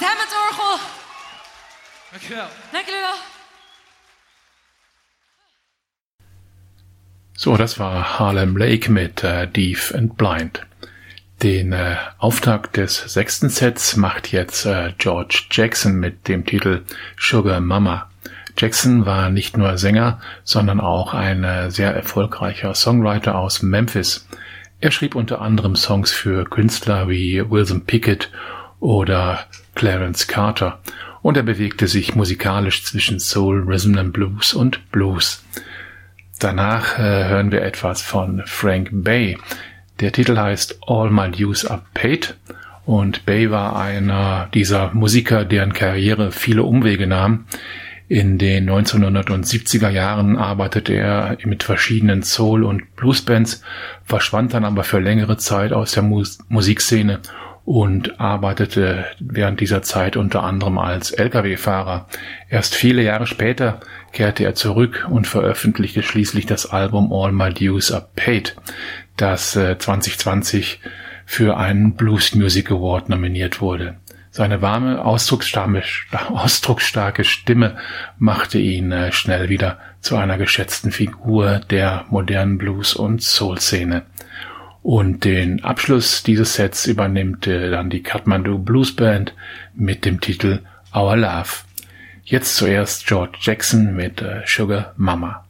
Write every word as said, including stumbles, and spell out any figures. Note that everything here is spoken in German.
Hammond-orgel. Dankjewel. Dank jullie wel. So, das war Harlem Lake mit äh, Deaf and Blind. Den äh, Auftakt des sechsten Sets macht jetzt äh, George Jackson mit dem Titel Sugar Mama. Jackson war nicht nur Sänger, sondern auch ein äh, sehr erfolgreicher Songwriter aus Memphis. Er schrieb unter anderem Songs für Künstler wie Wilson Pickett oder Clarence Carter und er bewegte sich musikalisch zwischen Soul, Rhythm and Blues und Blues. Danach äh, hören wir etwas von Frank Bay. Der Titel heißt All My Dues Are Paid und Bay war einer dieser Musiker, deren Karriere viele Umwege nahm. In den neunzehnhundertsiebziger Jahren arbeitete er mit verschiedenen Soul- und Bluesbands, verschwand dann aber für längere Zeit aus der Mus- Musikszene und arbeitete während dieser Zeit unter anderem als L K W-Fahrer. Erst viele Jahre später kehrte er zurück und veröffentlichte schließlich das Album All My Dues Are Paid, das äh, zwanzig zwanzig für einen Blues Music Award nominiert wurde. Seine warme, ausdrucksstarke, ausdrucksstarke Stimme machte ihn äh, schnell wieder zu einer geschätzten Figur der modernen Blues- und Soul-Szene. Und den Abschluss dieses Sets übernimmt äh, dann die Kathmandu Blues Band mit dem Titel Our Love. Jetzt zuerst George Jackson mit äh, Sugar Mama.